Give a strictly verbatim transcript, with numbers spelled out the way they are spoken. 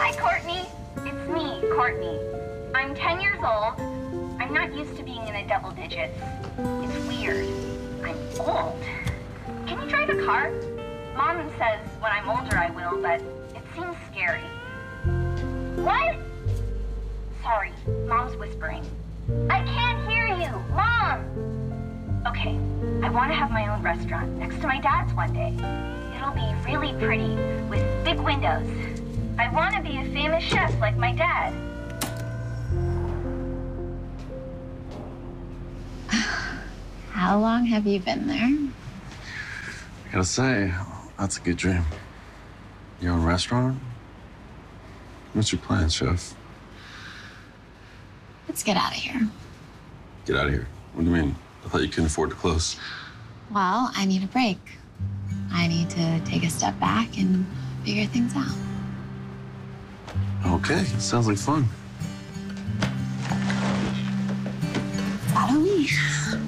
Hi, Courtney. It's me, Courtney. I'm ten years old. I'm not used to being in the double digits. It's weird. I'm old. Can you drive a car? Mom says when I'm older I will, but it seems scary. What? Sorry, Mom's whispering. I can't hear you, Mom! Okay, I want to have my own restaurant next to my dad's one day. It'll be really pretty, with big windows. I want to be a famous chef like my dad. How long have you been there? I gotta say, that's a good dream. Your own restaurant? What's your plan, chef? Let's get out of here. Get out of here. What do you mean? I thought you couldn't afford to close. Well, I need a break. I need to take a step back and figure things out. Okay, sounds like fun. Follow me.